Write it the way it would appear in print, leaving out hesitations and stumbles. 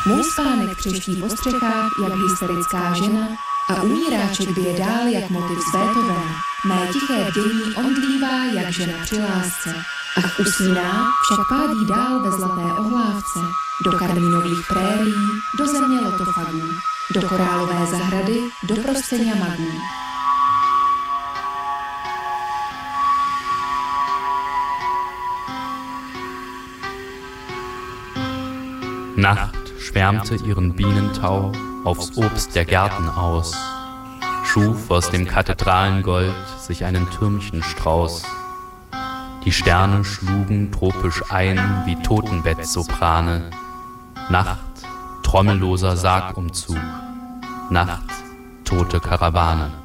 Můj spánek třeští po střechách jak hysterická žena a umíráček bije dál jak motiv z Beethovena. Mé tiché bdění omdlívá jak žena při lásce. Ach usíná, však pádí dál ve zlaté ohlávce. Do karmínových prérií, do země lotofagů, do korálové zahrady, do prostěňa magů. Nacht schwärmte ihren Bienentau aufs Obst der Gärten aus, schuf aus dem Kathedralengold sich einen Türmchenstrauß. Die Sterne schlugen tropisch ein wie Totenbettsoprane. Nacht, trommelloser Sargumzug, Nacht, tote Karawane.